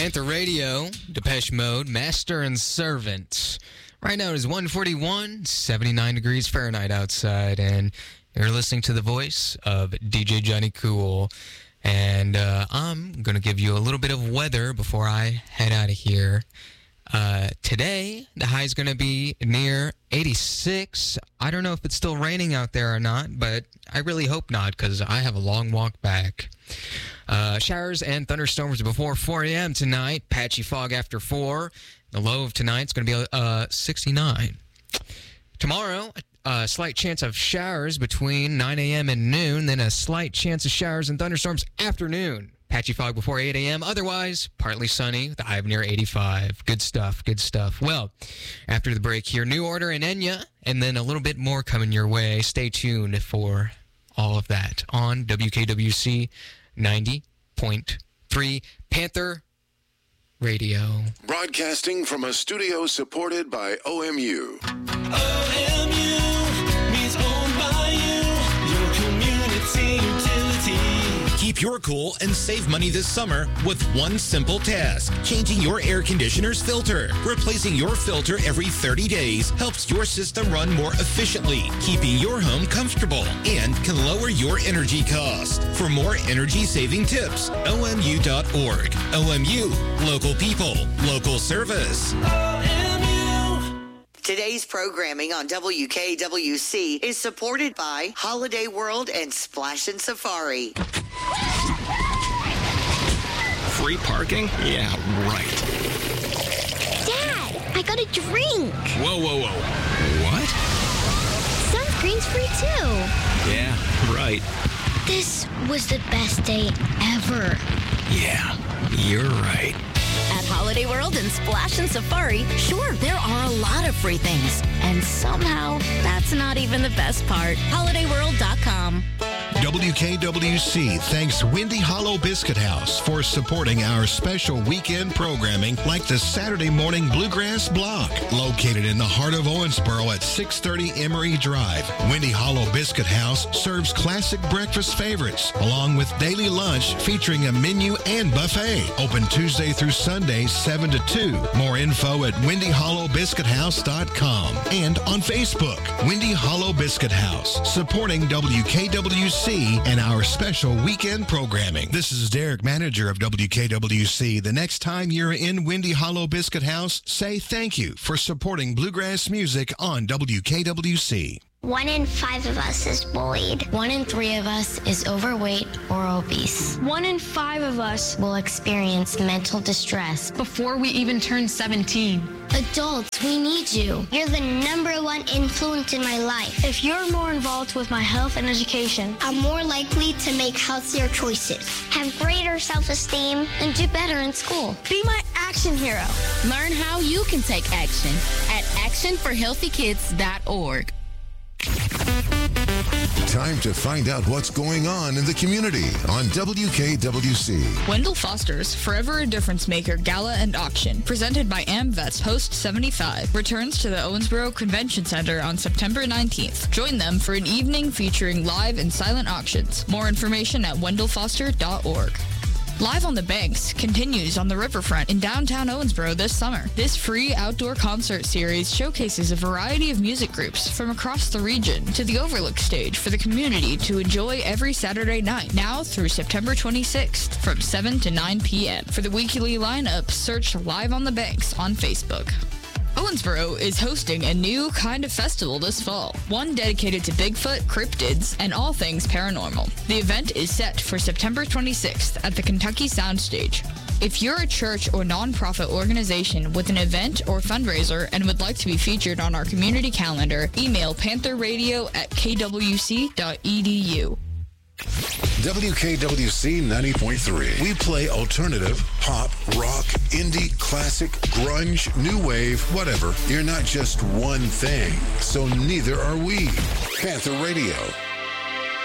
Panther Radio, Depeche Mode, Master and Servant. Right now it is 1:41, 79 degrees Fahrenheit outside, and you're listening to the voice of DJ Johnny Cool. And I'm going to give you a little bit of weather before I head out of here. Today, the high is going to be near 86. I don't know if it's still raining out there or not, but I really hope not because I have a long walk back. Showers and thunderstorms before 4 a.m. tonight. Patchy fog after 4. The low of tonight is going to be 69. Tomorrow, a slight chance of showers between 9 a.m. and noon, then a slight chance of showers and thunderstorms after noon. Patchy fog before 8 a.m. Otherwise, partly sunny, the high of near 85. Good stuff, good stuff. Well, after the break here, New Order and Enya, and then a little bit more coming your way. Stay tuned for all of that on WKWC 90.3 Panther Radio. Broadcasting from a studio supported by OMU. OMU means owned by you, your community utility. Keep your cool and save money this summer with one simple task. Changing your air conditioner's filter. Replacing your filter every 30 days helps your system run more efficiently, keeping your home comfortable, and can lower your energy cost. For more energy-saving tips, OMU.org. OMU, local people, local service. OMU. Today's programming on WKWC is supported by Holiday World and Splash and Safari. Free parking? Yeah, right. Dad, I got a drink. Whoa. What? Sunscreen's free too. Yeah, right. This was the best day ever. Yeah, you're right. At Holiday World and Splash and Safari, sure, there are a lot of free things. And somehow, that's not even the best part. HolidayWorld.com. WKWC thanks Windy Hollow Biscuit House for supporting our special weekend programming like the Saturday Morning Bluegrass Block. Located in the heart of Owensboro at 630 Emery Drive, Windy Hollow Biscuit House serves classic breakfast favorites along with daily lunch featuring a menu and buffet. Open Tuesday through Sunday, 7 to 2. More info at windyhollowbiscuithouse.com and on Facebook, Windy Hollow Biscuit House, supporting WKWC and our special weekend programming. This is Derek, manager of WKWC. The next time you're in Windy Hollow Biscuit House, say thank you for supporting bluegrass music on WKWC. 1 in 5 of us is bullied. 1 in 3 of us is overweight or obese. 1 in 5 of us will experience mental distress before we even turn 17. Adults, we need you. You're the #1 influence in my life. If you're more involved with my health and education, I'm more likely to make healthier choices, have greater self-esteem, and do better in school. Be my action hero. Learn how you can take action at actionforhealthykids.org. Time to find out what's going on in the community on WKWC. Wendell Foster's Forever a Difference Maker Gala and Auction, presented by AmVets Post 75, returns to the Owensboro Convention Center on September 19th. Join them for an evening featuring live and silent auctions. More information at wendellfoster.org. Live on the Banks continues on the riverfront in downtown Owensboro this summer. This free outdoor concert series showcases a variety of music groups from across the region to the Overlook stage for the community to enjoy every Saturday night, now through September 26th from 7 to 9 p.m. For the weekly lineup, search Live on the Banks on Facebook. Owensboro is hosting a new kind of festival this fall, one dedicated to Bigfoot, cryptids, and all things paranormal. The event is set for September 26th at the Kentucky Soundstage. If you're a church or nonprofit organization with an event or fundraiser and would like to be featured on our community calendar, email pantherradio@kwc.edu. WKWC 90.3. We play alternative, pop, rock, indie, classic, grunge, new wave, whatever. You're not just one thing, so neither are we. Panther Radio.